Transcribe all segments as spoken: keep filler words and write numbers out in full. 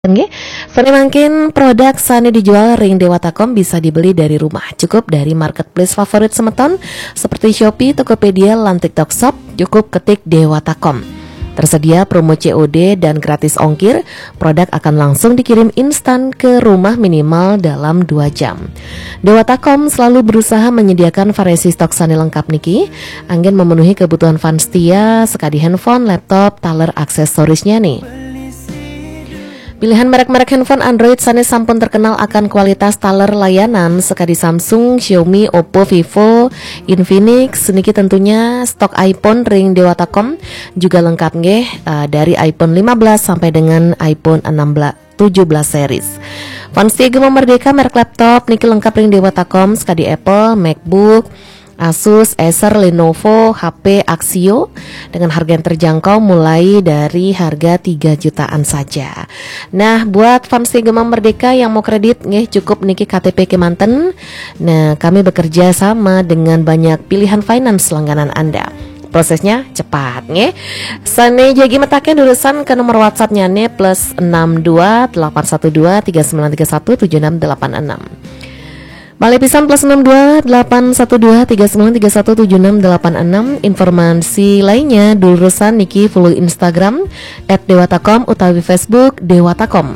Nggih, Sani mangkin produk Sani dijual ring Dewatakom bisa dibeli dari rumah. Cukup dari marketplace favorit semeton seperti Shopee, Tokopedia, lan TikTok Shop. Cukup ketik Dewatakom. Tersedia promo C O D dan gratis ongkir. Produk akan langsung dikirim instan ke rumah minimal dalam dua jam. Dewatakom selalu berusaha menyediakan variasi stok Sani lengkap niki. Angin memenuhi kebutuhan fans setia sekali handphone, laptop, taler aksesorisnya nih. Pilihan merek-merek handphone Android Sani sampun terkenal akan kualitas taler layanan sekali Samsung, Xiaomi, Oppo, Vivo, Infinix. Niki tentunya stok iPhone ring Dewatakom juga lengkap nggih, uh, dari iPhone lima belas sampai dengan iPhone enam belas tujuh belas series. Fancy Gema Merdeka merek laptop niki lengkap ring Dewatakom sekali Apple, MacBook, Asus, Acer, Lenovo, H P, Axio dengan harga yang terjangkau mulai dari harga tiga jutaan saja. Nah, buat fans Gema Merdeka yang mau kredit nggih cukup niki K T P Kemanten. Nah, kami bekerja sama dengan banyak pilihan finance langganan Anda. Prosesnya cepat nggih. Sane jagi metaken tulisan ke nomor WhatsApp-nya nih plus enam dua delapan satu dua tiga sembilan tiga satu tujuh enam delapan enam. Balai Pisan plus enam dua delapan satu dua tiga sembilan tiga satu tujuh enam delapan enam. Informasi lainnya dulurusan niki follow Instagram et dewatakom utawi Facebook Dewatakom.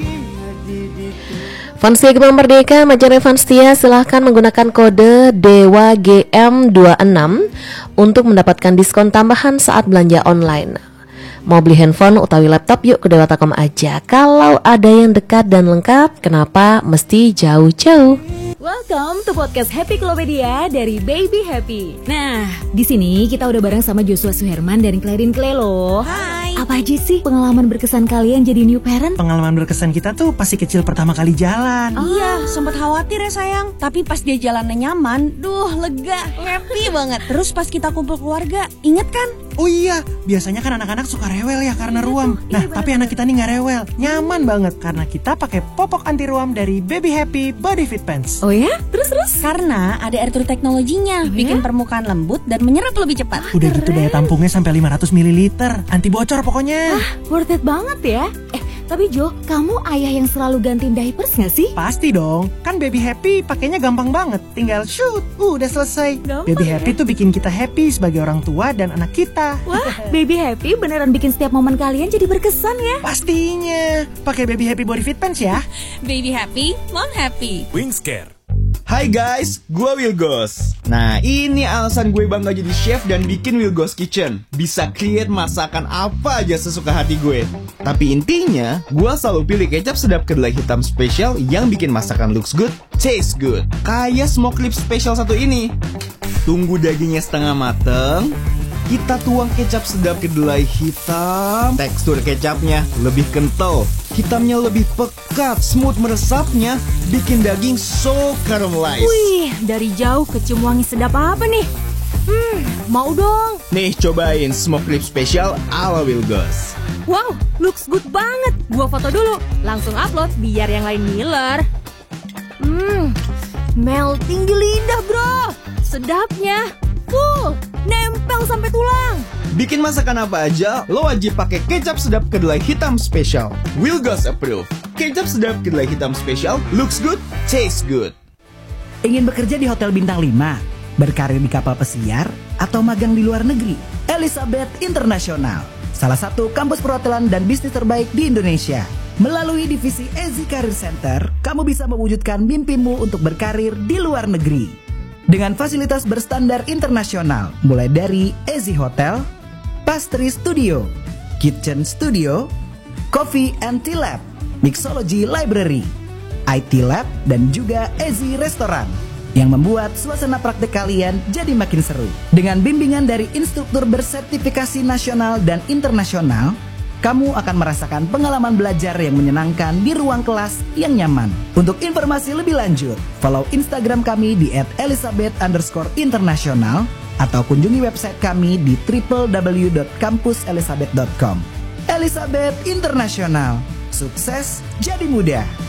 Fans Gema Merdeka Majane Fanstia silahkan menggunakan kode Dewa G M dua puluh enam untuk mendapatkan diskon tambahan saat belanja online. Mau beli handphone utawi laptop yuk ke Dewatakom aja. Kalau ada yang dekat dan lengkap, kenapa mesti jauh-jauh? Welcome to podcast Happy Klopedia dari Baby Happy. Nah, di sini kita udah bareng sama Joshua Suherman dan Clarin Klelo. Hai. Apa aja sih pengalaman berkesan kalian jadi new parent? Pengalaman berkesan kita tuh pasti kecil pertama kali jalan. Oh. Iya, sempat khawatir ya sayang. Tapi pas dia jalannya nyaman, duh lega, happy banget. Terus pas kita kumpul keluarga, inget kan? Oh iya, biasanya kan anak-anak suka rewel ya karena ruam. Nah, iya, tapi anak kita nih nggak rewel, nyaman banget karena kita pakai popok anti ruam dari Baby Happy Body Fit Pants. Oh ya? Terus-terus? Karena ada air true teknologinya, Oh, bikin ya? permukaan lembut dan menyerap lebih cepat. Udah gitu daya tampungnya sampai lima ratus mililiter, anti bocor pokoknya. Ah, worth it banget ya. Eh, tapi Jo, kamu ayah yang selalu gantiin diapers gak sih? Pasti dong, kan Baby Happy pakainya gampang banget, tinggal shoot, uh, udah selesai. Gampang Baby ya? Happy tuh bikin kita happy sebagai orang tua dan anak kita. Wah, Baby Happy beneran bikin setiap momen kalian jadi berkesan ya. Pastinya, pakai Baby Happy Body Fit Pants ya. Baby happy, mom happy. Wingscare. Hai guys, gue Wilgos. Nah, ini alasan gue bangga jadi chef dan bikin Wilgos Kitchen. Bisa create masakan apa aja sesuka hati gue. Tapi intinya, gue selalu pilih kecap sedap kedelai hitam spesial yang bikin masakan looks good, taste good. Kayak smoke rib spesial satu ini. Tunggu dagingnya setengah mateng. Kita tuang kecap sedap kedelai hitam. Tekstur kecapnya lebih kental, hitamnya lebih pekat, smooth meresapnya, bikin daging so caramelized. Wih, dari jauh kecium wangi sedap apa nih? Hmm, mau dong. Nih cobain smoke rib spesial ala Wilgos. Wow, looks good banget. Gua foto dulu, langsung upload biar yang lain ngiler. Hmm, melting di lidah bro. Sedapnya, full, nempel sampai tulang. Bikin masakan apa aja, lo wajib pakai kecap sedap kedelai hitam spesial. Wilgos approve. Kecap sedap kedelai hitam spesial, looks good, tastes good. Ingin bekerja di Hotel Bintang lima, berkarir di kapal pesiar, atau magang di luar negeri? Elizabeth International, salah satu kampus perhotelan dan bisnis terbaik di Indonesia. Melalui divisi Ezi Career Center, kamu bisa mewujudkan mimpimu untuk berkarir di luar negeri. Dengan fasilitas berstandar internasional, mulai dari Ezi Hotel, Pastry Studio, Kitchen Studio, Coffee and Tea Lab, Mixology Library, I T Lab, dan juga Ezi Restoran yang membuat suasana praktek kalian jadi makin seru. Dengan bimbingan dari instruktur bersertifikasi nasional dan internasional, kamu akan merasakan pengalaman belajar yang menyenangkan di ruang kelas yang nyaman. Untuk informasi lebih lanjut, follow Instagram kami di et elizabeth underscore international atau kunjungi website kami di w w w dot kampus elizabeth dot com. Elizabeth International, sukses jadi mudah.